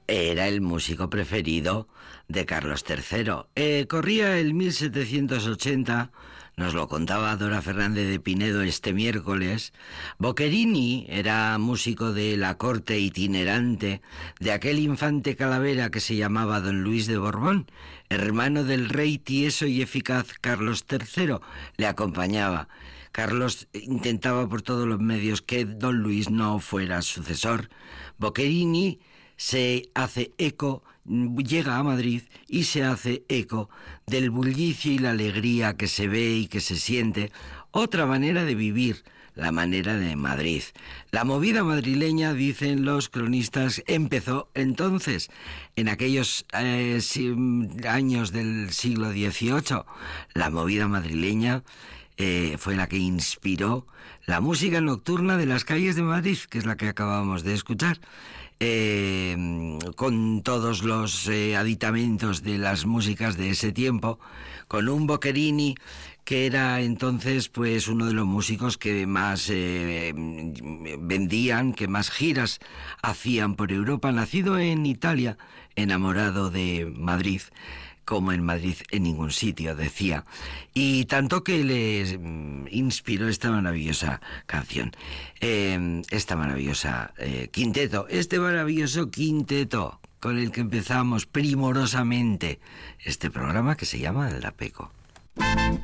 era el músico preferido de Carlos III. Corría el 1780, nos lo contaba Dora Fernández de Pinedo este miércoles. Boccherini era músico de la corte itinerante de aquel infante calavera que se llamaba Don Luis de Borbón, hermano del rey tieso y eficaz Carlos III. Le acompañaba. Carlos intentaba por todos los medios que Don Luis no fuera sucesor. Boccherini se hace eco, llega a Madrid y se hace eco del bullicio y la alegría que se ve y que se siente. Otra manera de vivir, la manera de Madrid. La movida madrileña, dicen los cronistas, empezó entonces, en aquellos años del siglo XVIII. La movida madrileña fue la que inspiró la música nocturna de las calles de Madrid, que es la que acabamos de escuchar, con todos los aditamentos de las músicas de ese tiempo, con un Boccherini que era entonces pues uno de los músicos que más vendían, que más giras hacían por Europa, nacido en Italia, enamorado de Madrid, como en Madrid en ningún sitio, decía. Y tanto que le inspiró esta maravillosa canción, esta maravillosa quinteto, este maravilloso quinteto con el que empezamos primorosamente este programa que se llama La Peco.